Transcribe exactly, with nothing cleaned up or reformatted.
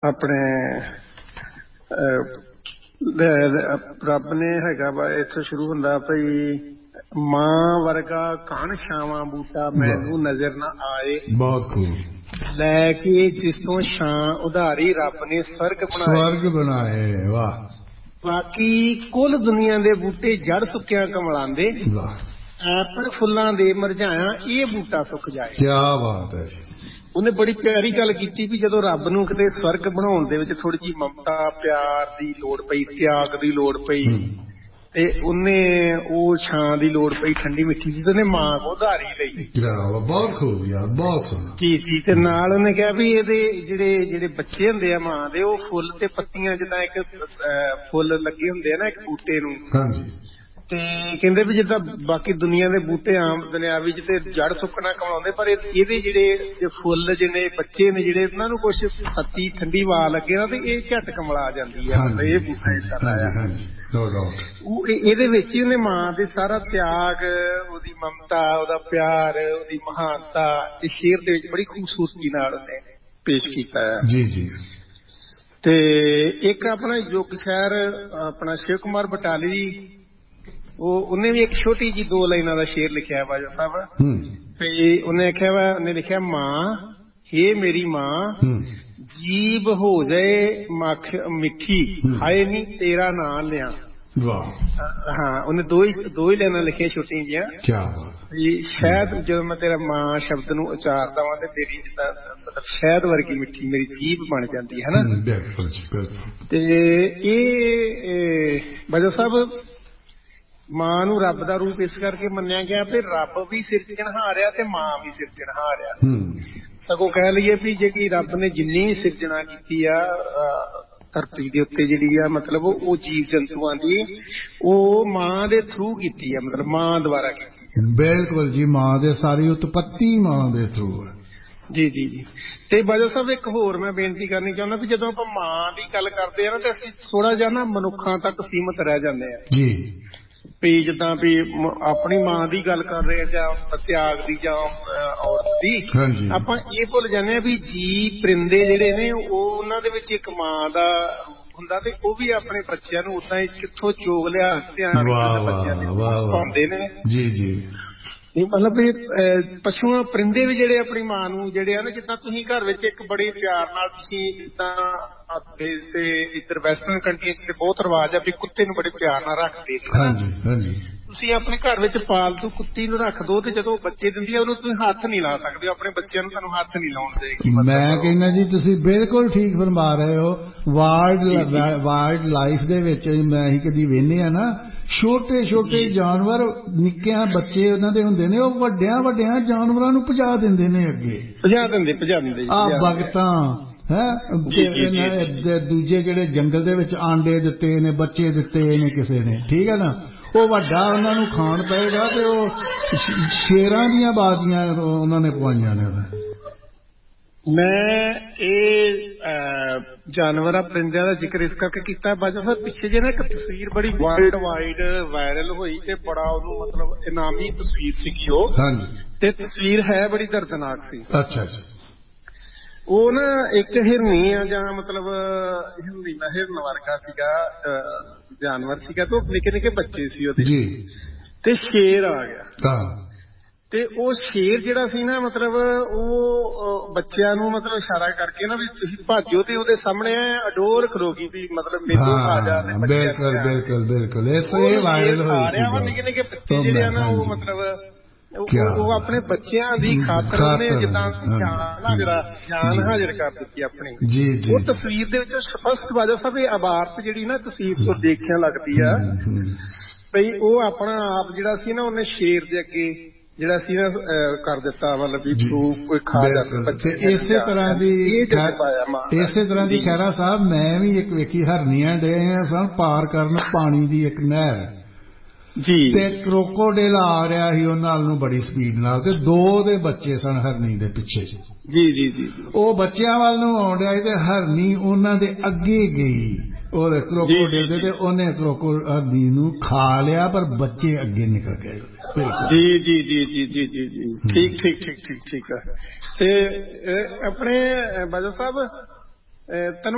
ਆਪਣੇ ਰੱਬ ਨੇ ਹੈਗਾ ਵਾ ਇੱਥੋਂ ਸ਼ੁਰੂ ਹੁੰਦਾ ਭਈ ਮਾਂ ਵਰਗਾ ਘਣ ਛਾਵਾਂ ਬੂਟਾ ਮੈਨੂੰ ਨਜ਼ਰ ਨਾ ਆਏ। ਬਹੁਤ ਖੂਬ। ਲੈ ਕੇ ਜਿਸ ਤੋਂ ਛਾਂ ਉਧਾਰੀ ਰੱਬ ਨੇ ਸਵਰਗ ਬਣਾਏ। ਸਵਰਗ ਬਣਾਏ। ਵਾਹ। ਬਾਕੀ ਕੁੱਲ ਦੁਨੀਆ ਦੇ ਬੂਟੇ ਜੜ ਸੁੱਕਿਆ ਕਮਲਾਂਦੇ, ਪਰ ਫੁੱਲਾਂ ਦੇ ਮੁਰਝਾਇਆ ਇਹ ਬੂਟਾ ਸੁੱਕ ਜਾਏ। ਕੀ ਬਾਤ ਹੈ। ਉਹਨੇ ਬੜੀ ਪਿਆਰੀ ਗੱਲ ਕੀਤੀ ਵੀ ਜਦੋਂ ਰੱਬ ਨੂੰ ਕਿਤੇ ਸਵਰਗ ਬਣਾਉਣ ਦੇ ਵਿੱਚ ਥੋੜੀ ਜਿਹੀ ਮਮਤਾ ਪਿਆਰ ਦੀ ਲੋੜ ਪਈ, ਤਿਆਗ ਦੀ ਲੋੜ ਪਈ, ਤੇ ਉਹਨੇ ਉਹ ਛਾਂ ਦੀ ਲੋੜ ਪਈ ਠੰਡੀ ਮਿੱਠੀ ਦੀ, ਤੇ ਉਹਨੇ ਮਾਂ ਕੋ ਉਧਾਰੀ ਲਈ। ਬਹੁਤ ਖੂਬ ਯਾਰ, ਬਹੁਤ ਸੋਹਣਾ। ਜੀ ਜੀ। ਤੇ ਨਾਲ ਉਹਨੇ ਕਿਹਾ ਵੀ ਇਹਦੇ ਜਿਹੜੇ ਜਿਹੜੇ ਬੱਚੇ ਹੁੰਦੇ ਆ ਮਾਂ ਦੇ, ਉਹ ਫੁੱਲ ਤੇ ਪੱਤੀਆਂ ਜਿੱਦਾਂ ਇੱਕ ਫੁੱਲ ਲੱਗੇ ਹੁੰਦੇ ਆ ਨਾ ਇੱਕ ਬੂਟੇ ਨੂੰ, ਤੇ ਕਹਿੰਦੇ ਵੀ ਜਿੱਦਾਂ ਬਾਕੀ ਦੁਨੀਆ ਦੇ ਬੂਟੇ ਆਮ ਦੁਨਿਆਵੀ ਚ ਤੇ ਜੜ ਸੁੱਕਣਾ ਕਮਾਉਂਦੇ, ਪਰ ਇਹਦੇ ਜਿਹੜੇ ਫੁੱਲ ਜਿਹੜੇ ਬੱਚੇ ਨੇ ਜਿਹੜੇ ਉਹਨਾਂ ਨੂੰ ਕੁਛ ਪੱਤੀ ਠੰਡੀ ਹਵਾ ਲੱਗੇ ਨਾ ਤੇ ਇਹ ਝਟ ਕਮਲਾ ਜਾਂਦੀ ਆ। ਇਹ ਬੂਟਾ ਇਸ ਤਰ੍ਹਾਂ ਆ। ਉਹ ਇਹਦੇ ਵਿੱਚ ਹੀ ਉਹਨੇ ਮਾਂ ਦੇ ਸਾਰਾ ਤਿਆਗ, ਉਹਦੀ ਮਮਤਾ, ਉਹਦਾ ਪਿਆਰ, ਉਹਦੀ ਮਹਾਨਤਾ ਇਸ ਸ਼ੇਰ ਦੇ ਵਿੱਚ ਬੜੀ ਖੂਬਸੂਰਤੀ ਨਾਲ ਉਹਨੇ ਪੇਸ਼ ਕੀਤਾ ਹੈ। ਜੀ ਜੀ। ਤੇ ਇੱਕ ਆਪਣਾ ਯੁੱਗ ਸ਼ਹਿਰ ਆਪਣਾ ਸ਼ਿਵ ਕੁਮਾਰ ਬਟਾਲਵੀ, ਉਹ ਉਹਨੇ ਵੀ ਇੱਕ ਛੋਟੀ ਜਿਹੀ ਦੋ ਲਾਈਨਾਂ ਦਾ ਸ਼ੇਰ ਲਿਖਿਆ ਬਾਜਾ ਸਾਹਿਬ। ਤੇ ਉਹਨੇ ਆਖਿਆ ਵਾ, ਉਹਨੇ ਲਿਖਿਆ ਮਾਂ ਹੇ ਮੇਰੀ ਮਾਂ, ਜੀਭ ਹੋ ਜਾਏ ਮੱਖ ਮਿੱਠੀ, ਹਾਏ ਨੀ ਤੇਰਾ ਨਾਂ ਲਿਆ। ਵਾਹ। ਹਾਂ, ਉਹਨੇ ਦੋ ਹੀ ਦੋ ਹੀ ਲਾਈਨਾਂ ਲਿਖੀਆਂ ਛੋਟੀਆਂ ਜਿਹੀਆਂ। ਕੀ ਬਾਤ। ਸ਼ਾਇਦ ਜਦੋਂ ਮੈਂ ਤੇਰਾ ਮਾਂ ਸ਼ਬਦ ਨੂੰ ਉਚਾਰਦਾ ਵਾਂ ਤੇ ਤੇਰੀ ਜਿੱਦਾਂ ਮਤਲਬ ਸ਼ਹਿਦ ਵਰਗੀ ਮਿੱਠੀ ਮੇਰੀ ਜੀਭ ਬਣ ਜਾਂਦੀ ਹੈ ਨਾ। ਤੇ ਇਹ ਬਾਜਾ ਸਾਹਿਬ ਮਾਂ ਨੂੰ ਰੱਬ ਦਾ ਰੂਪ ਇਸ ਕਰਕੇ ਮੰਨਿਆ ਗਿਆ ਵੀ ਰੱਬ ਵੀ ਸਿਰਜਣਹਾਰ ਆ ਤੇ ਮਾਂ ਵੀ ਸਿਰਜਣਹਾਰ ਆ। ਸਗੋਂ ਕਹਿ ਲਈਏ ਵੀ ਜਿਹੜੀ ਰੱਬ ਨੇ ਜਿੰਨੀ ਵੀ ਸਿਰਜਣਾ ਕੀਤੀ ਆ ਧਰਤੀ ਦੇ ਉੱਤੇ ਜਿਹੜੀ ਆ ਮਤਲਬ ਉਹ ਜੀਵ ਜੰਤੂਆਂ ਦੀ, ਉਹ ਮਾਂ ਦੇ ਥਰੂ ਕੀਤੀ ਆ, ਮਤਲਬ ਮਾਂ ਦੁਆਰਾ ਕੀਤੀ। ਬਿਲਕੁਲ ਜੀ, ਮਾਂ ਦੇ ਸਾਰੀ ਉਤਪੱਤੀ ਮਾਂ ਦੇ ਥਰੂ ਹੈ। ਜੀ ਜੀ ਜੀ। ਤੇ ਬਾਜਾ ਸਾਹਿਬ ਇੱਕ ਹੋਰ ਮੈਂ ਬੇਨਤੀ ਕਰਨੀ ਚਾਹੁੰਦਾ ਵੀ ਜਦੋਂ ਆਪਾਂ ਮਾਂ ਦੀ ਗੱਲ ਕਰਦੇ ਆ ਨਾ ਤੇ ਅਸੀਂ ਥੋੜਾ ਜਿਹਾ ਨਾ ਮਨੁੱਖਾਂ ਤੱਕ ਸੀਮਤ ਰਹਿ ਜਾਂਦੇ ਆ ਜੀ। ਵੀ ਜਿੱਦਾਂ ਵੀ ਆਪਣੀ ਮਾਂ ਦੀ ਗੱਲ ਕਰ ਰਹੇ ਜਾਂ ਤਿਆਗ ਦੀ ਜਾਂ ਔਰਤ ਦੀ, ਆਪਾਂ ਇਹ ਭੁੱਲ ਜਾਂਦੇ ਹਾਂ ਵੀ ਜੀ ਪਰਿੰਦੇ ਜਿਹੜੇ ਨੇ ਉਹ ਉਹਨਾਂ ਦੇ ਵਿੱਚ ਇੱਕ ਮਾਂ ਦਾ ਹੁੰਦਾ, ਤੇ ਉਹ ਵੀ ਆਪਣੇ ਬੱਚਿਆਂ ਨੂੰ ਉਦਾਂ ਹੀ ਕਿੱਥੋਂ ਚੋਗ ਲਿਆ ਧਿਆਨ ਬੱਚਿਆਂ ਦੇ ਪਾਉਂਦੇ ਨੇ। ਜੀ ਜੀ। ਮਤਲਬ ਇਹ ਪਸ਼ੂਆਂ ਪਰਿੰਦੇ ਵੀ ਜਿਹੜੇ ਆਪਣੀ ਮਾਂ ਨੂੰ ਜਿਹੜੇ ਆ ਨਾ, ਜਿੱਦਾਂ ਤੁਸੀਂ ਘਰ ਵਿੱਚ ਇੱਕ ਬੜੇ ਪਿਆਰ ਨਾਲ ਤੁਸੀਂ ਜਿੱਦਾਂ ਤੇ ਇੱਧਰ ਵੈਸਟਰਨ ਕੰਟਰੀਜ਼ ਤੇ ਬਹੁਤ ਰਿਵਾਜ ਆ ਵੀ ਕੁੱਤੇ ਨੂੰ ਬੜੇ ਪਿਆਰ ਨਾਲ ਰੱਖਦੇ ਨੇ। ਤੁਸੀਂ ਆਪਣੇ ਘਰ ਵਿੱਚ ਪਾਲਤੂ ਕੁੱਤੀ ਨੂੰ ਰੱਖ ਦੋ ਤੇ ਜਦੋਂ ਬੱਚੇ ਦਿੰਦੀ ਆ ਉਹਨੂੰ ਤੁਸੀਂ ਹੱਥ ਨਹੀਂ ਲਾ ਸਕਦੇ, ਆਪਣੇ ਬੱਚਿਆਂ ਨੂੰ ਤੁਹਾਨੂੰ ਹੱਥ ਨਹੀਂ ਲਾਉਣ ਦੇਗੀ। ਮੈਂ ਕਹਿੰਦਾ ਜੀ ਤੁਸੀਂ ਬਿਲਕੁਲ ਠੀਕ ਫਰਮਾ ਰਹੇ ਹੋ। ਵਾਈਲਡ ਵਾਈਲਡ ਲਾਈਫ ਦੇ ਵਿੱਚ ਮੈਂ ਹੀ ਕਦੀ ਵੇਖਦੇ ਆ ਨਾ, ਛੋਟੇ ਛੋਟੇ ਜਾਨਵਰ ਨਿੱਕਿਆਂ ਬੱਚੇ ਉਹਨਾਂ ਦੇ ਹੁੰਦੇ ਨੇ, ਉਹ ਵੱਡਿਆਂ ਵੱਡਿਆਂ ਜਾਨਵਰਾਂ ਨੂੰ ਭਜਾ ਦਿੰਦੇ ਨੇ, ਅੱਗੇ ਭਜਾ ਦਿੰਦੇ ਭਜਾ ਦਿੰਦੇ ਆ ਬਗਤਾਂ ਹੈ। ਦੂਜੇ ਜਿਹੜੇ ਜੰਗਲ ਦੇ ਵਿੱਚ ਆਂਡੇ ਦਿੱਤੇ ਨੇ, ਬੱਚੇ ਦਿੱਤੇ ਨੇ ਕਿਸੇ ਨੇ, ਠੀਕ ਹੈ ਨਾ, ਉਹ ਵੱਡਾ ਉਹਨਾਂ ਨੂੰ ਖਾਣ ਪਏਗਾ ਤੇ ਉਹ ਸ਼ੇਰਾਂ ਦੀਆਂ ਬਾਜ਼ੀਆਂ ਉਹਨਾਂ ਨੇ ਪਵਾਈਆਂ ਨੇ। ਮੈਂ ਇਹ ਜਾਨਵਰਾਂ ਪਰਿੰਦਿਆਂ ਦਾ ਜ਼ਿਕਰ ਇਸ ਕਰਕੇ ਕੀਤਾ ਬਾਜਾ ਸਾਹਿਬ, ਪਿੱਛੇ ਜੇ ਨਾ ਇੱਕ ਤਸਵੀਰ ਬੜੀ ਵਰਲਡ ਵਾਈਡ ਵਾਇਰਲ ਹੋਈ ਤੇ ਬੜਾ ਉਹਨੂੰ ਮਤਲਬ ਇਨਾਮੀ ਤਸਵੀਰ ਸੀਗੀ ਉਹ, ਤੇ ਤਸਵੀਰ ਹੈ ਬੜੀ ਦਰਦਨਾਕ ਸੀ। ਅੱਛਾ ਅੱਛਾ। ਉਹ ਨਾ ਇੱਕ ਹਿਰਨੀ ਆ ਜਾਂ ਮਤਲਬ ਹਿਰਨੀ ਦਾ ਹਿਰਨ ਵਰਗਾ ਸੀਗਾ ਜਾਨਵਰ ਸੀਗਾ, ਤੇ ਉਹ ਨਿੱਕੇ ਨਿੱਕੇ ਬੱਚੇ ਸੀ ਉਹਦੇ, ਤੇ ਸ਼ੇਰ ਆ ਗਿਆ। ਤੇ ਉਹ ਸ਼ੇਰ ਜਿਹੜਾ ਸੀ ਨਾ ਮਤਲਬ ਉਹ ਬੱਚਿਆਂ ਨੂੰ ਮਤਲਬ ਇਸ਼ਾਰਾ ਕਰਕੇ ਨਾ ਵੀ ਤੁਸੀਂ ਭਾਜੋ, ਤੇ ਉਹਦੇ ਸਾਹਮਣੇ ਅਡੋਰ ਖਲੋਗੀ ਵੀ ਮਤਲਬ ਮੈਨੂੰ ਆ ਜਾ। ਬਿਲਕੁਲ ਬਿਲਕੁਲ ਬਿਲਕੁਲ। ਇਹ ਵਾਇਰਲ ਹੋਈ ਆ ਰਿਹਾ ਵਾ, ਨਿੱਕੇ ਨਿੱਕੇ ਬੱਚੇ ਜਿਹੜੇ ਆ ਨਾ ਉਹ ਮਤਲਬ ਉਹ ਆਪਣੇ ਬੱਚਿਆਂ ਦੀ ਖਾਤਰ ਉਹਨੇ ਜਿੱਦਾਂ ਜਾਨ ਹਾਜ਼ਰ ਕਰ ਦਿੱਤੀ ਆਪਣੀ। ਉਹ ਤਸਵੀਰ ਦੇ ਵਿੱਚ ਸਪਸ਼ਟ ਬਾਜਾ ਸਾਹਿਬ ਇਹ ਅਬਾਰਤ ਜਿਹੜੀ ਨਾ ਤਸਵੀਰ ਤੋਂ ਦੇਖਿਆ ਲੱਗਦੀ ਆ ਬਈ ਉਹ ਆਪਣਾ ਆਪ ਜਿਹੜਾ ਸੀ ਨਾ ਉਹਨੇ ਸ਼ੇਰ ਦੇ ਅੱਗੇ ਜਿਹੜਾ ਸੀ ਨਾ ਕਰ ਦਿੱਤਾ, ਮਤਲਬ ਵੀ ਕੋਈ ਖਾ ਜਾਂਦਾ। ਇਸੇ ਤਰ੍ਹਾਂ ਦੀ ਇਸੇ ਤਰ੍ਹਾਂ ਦੀ ਖੈਰਾ ਸਾਹਿਬ ਮੈਂ ਵੀ ਇੱਕ ਵੇਖੀ, ਹਰਨੀਆਂ ਡੇ ਸਨ ਪਾਰ ਕਰਨ ਪਾਣੀ ਦੀ ਇੱਕ ਨਹਿਰ ਜੀ, ਤੇ ਕਰੋਕੋਡਿਲ ਆ ਰਿਹਾ ਸੀ ਉਹ ਨਾਲ ਨੂੰ ਬੜੀ ਸਪੀਡ ਨਾਲ, ਤੇ ਦੋ ਦੇ ਬੱਚੇ ਸਨ ਹਰਨੀ ਦੇ ਪਿੱਛੇ। ਜੀ ਜੀ ਜੀ। ਉਹ ਬੱਚਿਆਂ ਵੱਲ ਨੂੰ ਆਉਣ ਡਿਆ ਤੇ ਹਰਨੀ ਉਹਨਾਂ ਦੇ ਅੱਗੇ ਗਈ ਉਹਦੇ ਕਰੋਕੋਡਿਲ ਦੇ, ਤੇ ਉਹਨੇ ਕਰੋਕੋ ਹਰਨੀ ਨੂੰ ਖਾ ਲਿਆ, ਪਰ ਬੱਚੇ ਅੱਗੇ ਨਿਕਲ ਗਏ। ਜੀ ਜੀ ਜੀ ਜੀ ਜੀ ਜੀ ਜੀ। ਠੀਕ ਠੀਕ ਠੀਕ ਠੀਕ ਠੀਕ ਹੈ। ਤੇ ਆਪਣੇ ਬਾਜਾ ਸਾਹਿਬ ਤੈਨੂੰ